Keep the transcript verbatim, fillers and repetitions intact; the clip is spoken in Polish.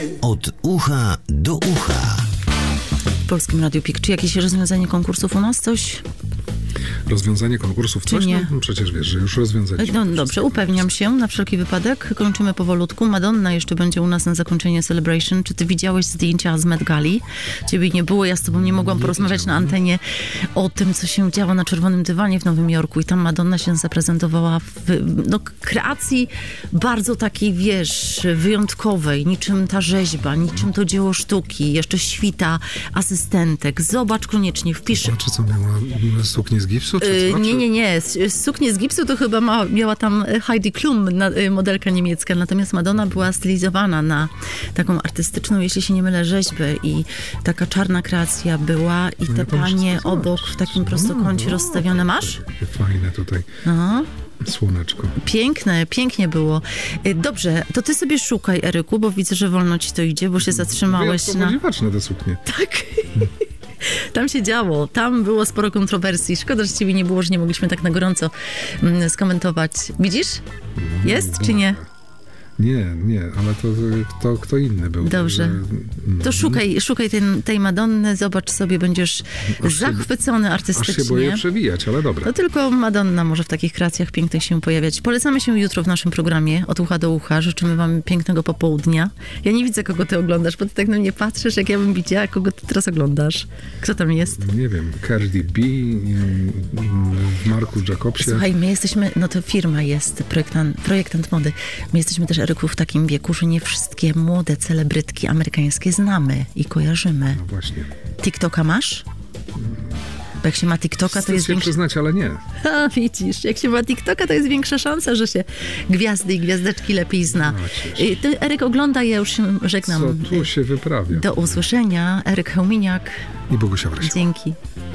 Od ucha do ucha. W Polskim Radiu Pik. Czy jakieś rozwiązanie konkursów u nas? Coś? Rozwiązanie konkursów? Coś? nie? No, przecież wiesz, że już rozwiązaliśmy. No dobrze, upewniam się na wszelki wypadek. Kończymy powolutku. Madonna jeszcze będzie u nas na zakończenie Celebration. Czy ty widziałeś zdjęcia z Met Gali? Ciebie nie było, ja z tobą nie mogłam Nie porozmawiać widziałem. na antenie o tym, co się działo na Czerwonym Dywanie w Nowym Jorku i tam Madonna się zaprezentowała w no, kreacji bardzo takiej, wiesz, wyjątkowej, niczym ta rzeźba, niczym to dzieło sztuki, jeszcze świta asystentek. Zobacz koniecznie, wpisz. Znaczy co, miała suknię z gipsu? Czy Yy, co? nie, Czy- nie, nie. S- Suknię z gipsu to chyba ma, miała tam Heidi Klum, na, y, modelka niemiecka, natomiast Madonna była stylizowana na taką artystyczną, jeśli się nie mylę, rzeźbę i taka czarna kreacja była i No te ja to muszę panie zobaczyć. obok w takim prostokącie No, rozstawione. Masz? Takie fajne tutaj No. słoneczko. Piękne, pięknie było. Y, Dobrze, to ty sobie szukaj, Eryku, bo widzę, że wolno ci to idzie, bo się zatrzymałeś Wyjątkowo na... dziwaczne te suknie. Tak. Tam się działo, tam było sporo kontrowersji. Szkoda, że ciebie nie było, że nie mogliśmy tak na gorąco mm, skomentować. Widzisz? Jest czy nie? Nie, nie, ale to kto, kto inny był. Dobrze. Że- To szukaj, szukaj tej, tej Madonny, zobacz sobie, będziesz Aż się- zachwycony Aż artystycznie. się boję przewijać, ale dobra. To tylko Madonna może w takich kreacjach pięknych się pojawiać. Polecamy się jutro w naszym programie Od ucha do ucha. Życzymy wam pięknego popołudnia. Ja nie widzę, kogo ty oglądasz, bo ty tak na mnie patrzysz, jak ja bym widziała, kogo ty teraz oglądasz. Kto tam jest? Nie wiem, Cardi B, mm, w Marku Jacobsie. Słuchaj, my jesteśmy, no to firma jest, projektant, projektant mody. My jesteśmy też, Eryku, w takim wieku, że nie wszystkie młode celebrytki amerykańskie znamy i kojarzymy. No właśnie. TikToka masz? Bo jak się ma TikToka, to Wstyd jest się większa... przyznać, ale nie. A, widzisz, jak się ma TikToka, to jest większa szansa, że się gwiazdy i gwiazdeczki lepiej zna. No, cieszę. Y, Ty, Eryk, ogląda, ja już się żegnam. Co tu się wyprawia? Do usłyszenia. Eryk Chełminiak. I Bogusia Wrysia. Dzięki.